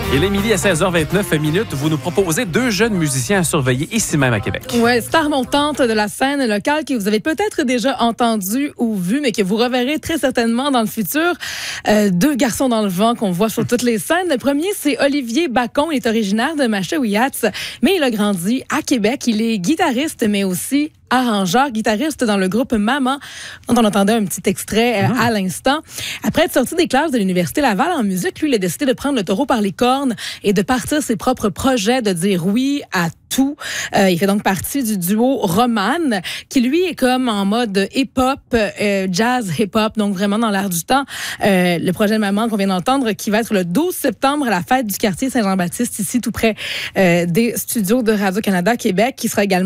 Et l'Émilie, à 16h29, vous nous proposez 2 jeunes musiciens à surveiller ici même à Québec. Oui, star montante de la scène locale que vous avez peut-être déjà entendu ou vu, mais que vous reverrez très certainement dans le futur. 2 garçons dans le vent qu'on voit sur toutes les scènes. Le premier, c'est Olivier Bacon. Il est originaire de Machawiyats, mais il a grandi à Québec. Il est guitariste, mais aussi arrangeur, guitariste dans le groupe Maman, dont on entendait un petit extrait à l'instant. Après être sorti des classes de l'Université Laval en musique, lui, il a décidé de prendre le taureau par les cornes et de partir ses propres projets, de dire oui à tout. Il fait donc partie du duo Roman, qui lui est comme en mode hip-hop, jazz hip-hop, donc vraiment dans l'air du temps. Le projet Maman qu'on vient d'entendre, qui va être le 12 septembre à la fête du quartier Saint-Jean-Baptiste, ici tout près des studios de Radio-Canada Québec, qui sera également